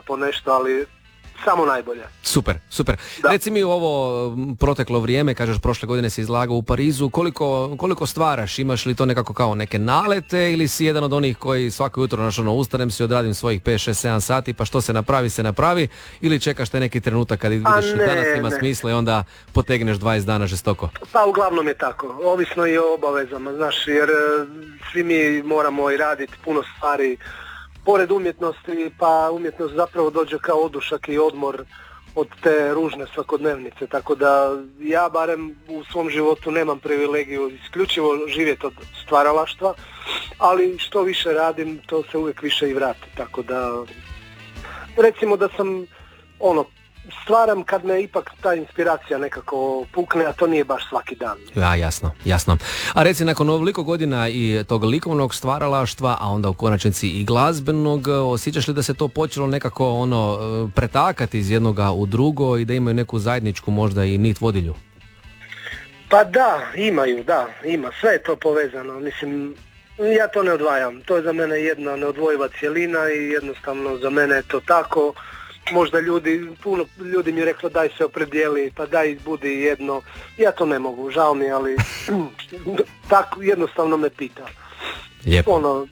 po nešto, ali samo najbolje. Super. Da. Reci mi u ovo proteklo vrijeme, kažeš prošle godine si izlagao u Parizu, koliko stvaraš? Imaš li to nekako kao neke nalete ili si jedan od onih koji svako jutro ustanem si, odradim svojih 5, 6, 7 sati pa što se napravi ili čekaš te neki trenutak kad vidiš danas ima smisla i onda potegneš 20 dana žestoko? Pa uglavnom je tako, ovisno i o obavezama, znaš, jer svi mi moramo i raditi puno stvari pored umjetnosti, pa umjetnost zapravo dođe kao odušak i odmor od te ružne svakodnevnice, tako da ja barem u svom životu nemam privilegiju isključivo živjeti od stvaralaštva, ali što više radim, to se uvijek više i vrati, tako da recimo da sam stvaram kad me ipak ta inspiracija nekako pukne, a to nije baš svaki dan. Ja, jasno. A reci, nakon ovoliko godina i tog likovnog stvaralaštva, a onda u konačnici i glazbenog, osjećaš li da se to počelo nekako pretakati iz jednoga u drugo i da imaju neku zajedničku možda i nit vodilju? Pa ima, sve je to povezano, mislim, ja to ne odvajam, to je za mene jedna neodvojiva cjelina i jednostavno za mene je to tako. Možda puno ljudi mi je reklo daj se opredijeli, pa daj budi jedno. Ja to ne mogu, žao mi, ali tako jednostavno me pita. Lijepo.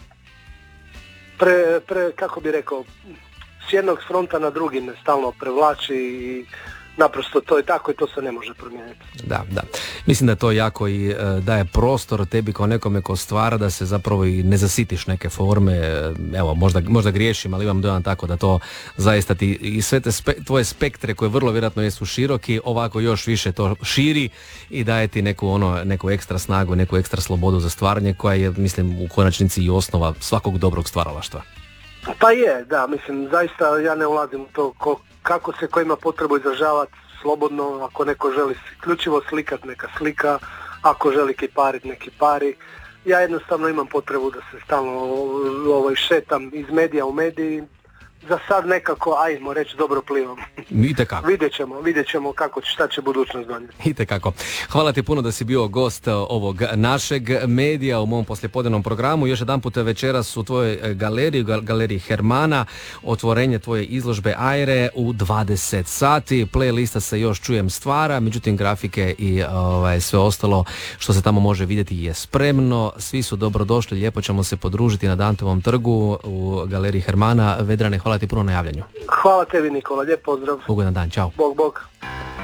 Kako bi rekao, s jednog fronta na drugi me stalno prevlači i naprosto to je tako i to se ne može promijeniti. Da. Mislim da to jako i daje prostor tebi kao nekome ko stvara da se zapravo i ne zasitiš neke forme. Evo, možda griješim, ali imam dojam tako da to zaista ti i sve te tvoje spektre koje vrlo vjerojatno jesu široki, ovako još više to širi i daje ti neku ekstra snagu, neku ekstra slobodu za stvaranje koja je, mislim, u konačnici i osnova svakog dobrog stvaralaštva. Pa je, da, mislim, zaista ja ne ulazim u to kako se ko ima potrebu izražavati slobodno, ako neko želi isključivo slikat, neka slika, ako želi kiparit, neki pari. Ja jednostavno imam potrebu da se stalno šetam iz medija u mediji. Za sad nekako, ajmo reći, dobro plivam. Itekako. Vidjet ćemo šta će budućnost donijeti. Itekako. Hvala ti puno da si bio gost ovog našeg medija u mom poslijepodnevnom programu. Još jedan put večeras u tvojoj galeriji Hermana, otvorenje tvoje izložbe Aire u 20 sati. Playlista se još čujem stvara, međutim grafike i sve ostalo što se tamo može vidjeti je spremno. Svi su dobrodošli, lijepo ćemo se podružiti na Danteovom trgu u galeriji Hermana. Vedrane, hvala ti puno na javljanju. Hvala tebi, Nikola, lijep pozdrav. Ugodan dan, čao. Bog.